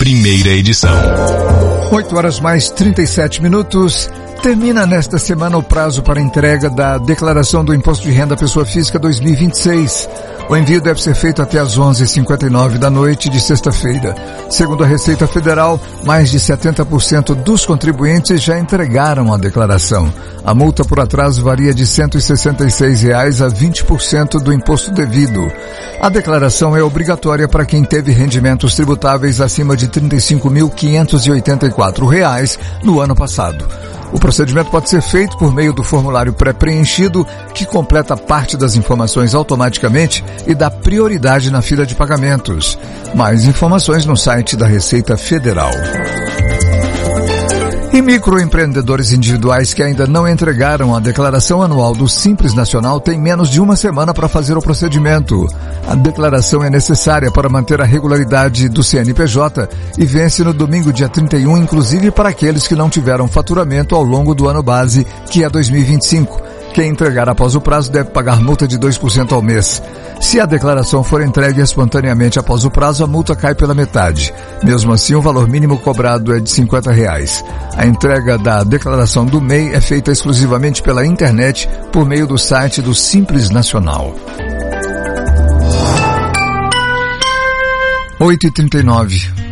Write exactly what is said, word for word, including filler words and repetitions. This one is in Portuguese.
primeira edição. oito horas mais trinta e sete minutos. Termina nesta semana o prazo para entrega da Declaração do Imposto de Renda Pessoa Física dois mil e vinte e seis. O envio deve ser feito até às onze e cinquenta e nove da noite de sexta-feira. Segundo a Receita Federal, mais de setenta por cento dos contribuintes já entregaram a declaração. A multa por atraso varia de cento e sessenta e seis reais a vinte por cento do imposto devido. A declaração é obrigatória para quem teve rendimentos tributáveis acima de trinta e cinco mil quinhentos e oitenta e quatro reais no ano passado. O procedimento pode ser feito por meio do formulário pré-preenchido, que completa parte das informações automaticamente e dá prioridade na fila de pagamentos. Mais informações no site da Receita Federal. E microempreendedores individuais que ainda não entregaram a declaração anual do Simples Nacional têm menos de uma semana para fazer o procedimento. A declaração é necessária para manter a regularidade do C N P J e vence no domingo, dia trinta e um, inclusive para aqueles que não tiveram faturamento ao longo do ano base, que é dois mil e vinte e cinco. Quem entregar após o prazo deve pagar multa de dois por cento ao mês. Se a declaração for entregue espontaneamente após o prazo, a multa cai pela metade. Mesmo assim, o valor mínimo cobrado é de cinquenta reais. A entrega da declaração do M E I é feita exclusivamente pela internet por meio do site do Simples Nacional. oito e trinta e nove.